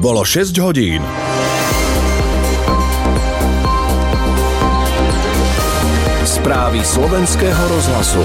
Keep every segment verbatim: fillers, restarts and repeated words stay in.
Bolo šesť hodín. Správy slovenského rozhlasu.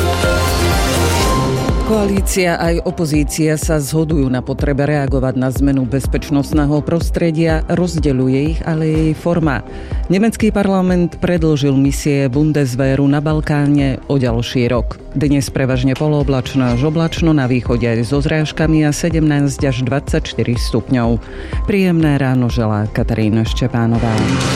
Koalícia aj opozícia sa zhodujú na potrebe reagovať na zmenu bezpečnostného prostredia, rozdeľuje ich ale jej forma. Nemecký parlament predĺžil misie Bundeswehru na Balkáne o ďalší rok. Dnes prevažne polooblačno až oblačno, na východe aj so zrážkami a sedemnásť až dvadsaťštyri stupňov. Príjemné ráno želá Katarína Štepánová.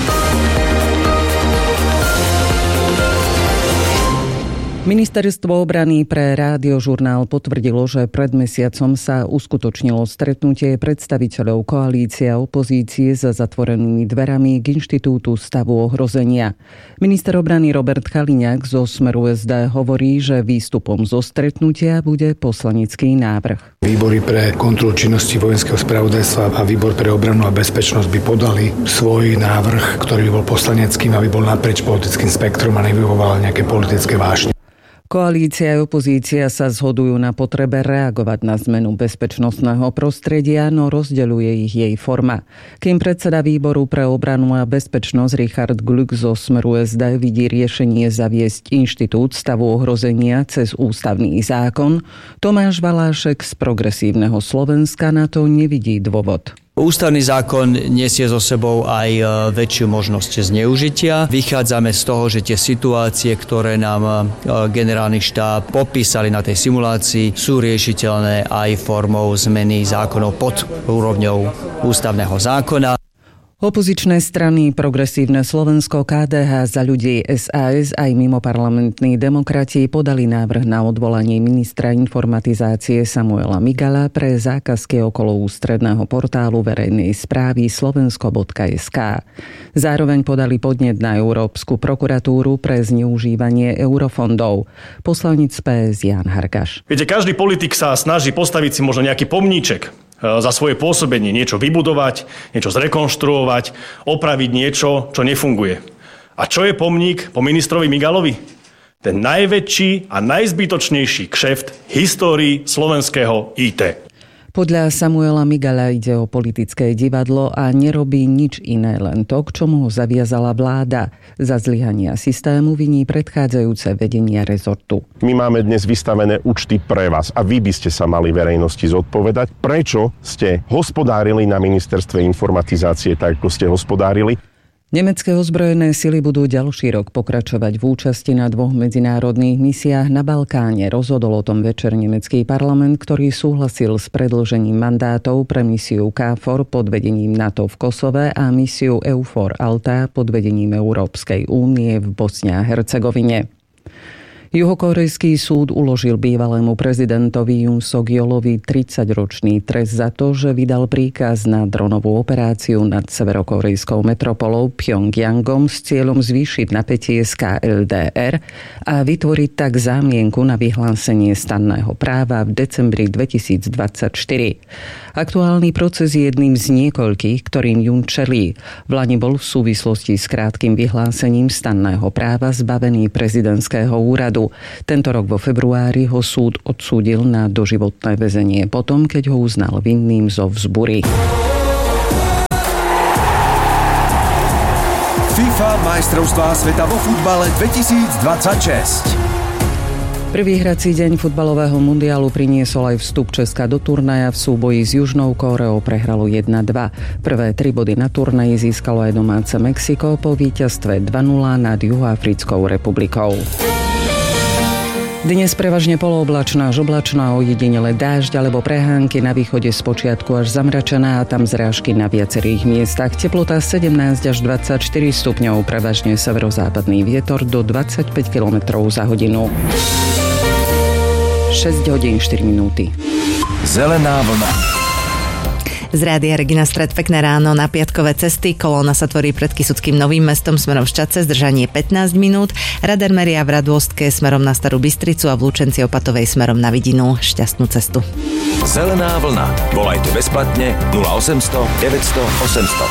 Ministerstvo obrany pre Rádiožurnál potvrdilo, že pred mesiacom sa uskutočnilo stretnutie predstaviteľov koalície a opozície za zatvorenými dverami k Inštitútu stavu ohrozenia. Minister obrany Robert Kaliňák zo Smeru es dé hovorí, že výstupom zo stretnutia bude poslanecký návrh. Výbory pre kontrolu činnosti vojenského spravodajstva a výbor pre obranu a bezpečnosť by podali svoj návrh, ktorý by bol poslaneckým, aby bol naprieč politickým spektrom a nevyvoval nejaké politické vášne. Koalícia a opozícia sa zhodujú na potrebe reagovať na zmenu bezpečnostného prostredia, no rozdeľuje ich jej forma. Kým predseda výboru pre obranu a bezpečnosť Richard Glück zo Smeru es dé vidí riešenie zaviesť Inštitút stavu ohrozenia cez ústavný zákon, Tomáš Valášek z Progresívneho Slovenska na to nevidí dôvod. Ústavný zákon nesie so sebou aj väčšiu možnosť zneužitia. Vychádzame z toho, že tie situácie, ktoré nám generálny štáb popísali na tej simulácii, sú riešiteľné aj formou zmeny zákonov pod úrovňou ústavného zákona. Opozičné strany Progresívne Slovensko, ká dé há, Za ľudí, es a es aj mimoparlamentní demokrati podali návrh na odvolanie ministra informatizácie Samuela Migala pre zákazky okolo ústredného portálu verejnej správy slovensko bodka es ká. Zároveň podali podnet na Európsku prokuratúru pre zneužívanie eurofondov. Poslanec pé es Ján Hargaš. Viete, každý politik sa snaží postaviť si možno nejaký pomníček za svoje pôsobenie, niečo vybudovať, niečo zrekonštruovať, opraviť niečo, čo nefunguje. A čo je pomník po ministrovi Migalovi? Ten najväčší a najzbytočnejší kšeft v histórii slovenského í té. Podľa Samuela Migala ide o politické divadlo a nerobí nič iné, len to, k čomu ho zaviazala vláda. Za zlyhania systému viní predchádzajúce vedenia rezortu. My máme dnes vystavené účty pre vás a vy by ste sa mali verejnosti zodpovedať, prečo ste hospodárili na ministerstve informatizácie tak, ako ste hospodárili. Nemecké ozbrojené sily budú ďalší rok pokračovať v účasti na dvoch medzinárodných misiách na Balkáne. Rozhodol o tom večer nemecký parlament, ktorý súhlasil s predĺžením mandátov pre misiu ká ef ó er pod vedením NATO v Kosove a misiu EUFOR Alta pod vedením Európskej únie v Bosne a Hercegovine. Juhokorejský súd uložil bývalému prezidentovi Yoon Suk-yeolovi tridsaťročný trest za to, že vydal príkaz na dronovú operáciu nad severokorejskou metropolou Pjongjangom s cieľom zvýšiť napätie z ká el dé er a vytvoriť tak zámienku na vyhlásenie stanného práva v decembri dvetisícdvadsaťštyri. Aktuálny proces je jedným z niekoľkých, ktorým Yoon čelí. Vlani bol v súvislosti s krátkym vyhlásením stanného práva zbavený prezidentského úradu. Tento rok vo februári ho súd odsúdil na doživotné väzenie potom, keď ho uznal vinným zo vzbury. FIFA majstrovstvá sveta vo futbale dvetisícdvadsaťšesť. Prvý hrací deň futbalového mundialu priniesol aj vstup Česka do turnaja. V súboji s Južnou Kóreou prehralo jedna dva. Prvé tri body na turnaji získalo aj domáce Mexiko po víťazstve dva nula nad Juhoafrickou republikou. Dnes prevažne polooblačno až oblačno a ojedinele dážď alebo prehánky, na východe spočiatku až zamračená a tam zrážky na viacerých miestach. Teplota sedemnásť až dvadsaťštyri stupňov, prevažne severozápadný vietor do dvadsaťpäť kilometrov za hodinu. šesť hodín štyri minúty. Zelená vlna. Z rádia Regina Stred, pekné ráno. Na piatkové cesty kolóna sa tvorí pred Kysuckým Novým Mestom smerom Šťadce, zdržanie pätnásť minút. Radar meria v Radôstke smerom na Starú Bystricu a v Lučenci Opatovej smerom na Vidinu. Šťastnú cestu. Zelená vlna. Volajte bezplatne nula osemsto deväťsto osemsto.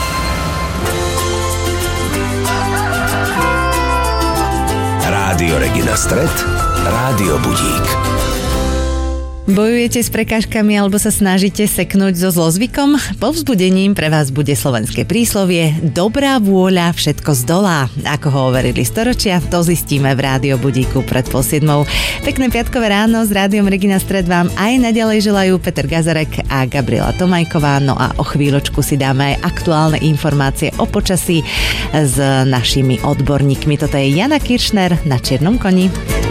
Rádio Regina Stred, Rádio Budík. Bojujete s prekážkami alebo sa snažíte seknúť so zlozvykom? Povzbudením pre vás bude slovenské príslovie dobrá vôľa všetko zdolá. Ako ho overili storočia, to zistíme v Rádio Budíku pred pol siedmou. Pekné piatkové ráno s Rádiom Regina Stred vám aj naďalej želajú Peter Gazarek a Gabriela Tomajková. No a o chvíľočku si dáme aj aktuálne informácie o počasí s našimi odborníkmi. Toto je Jana Kiršner na čiernom koni.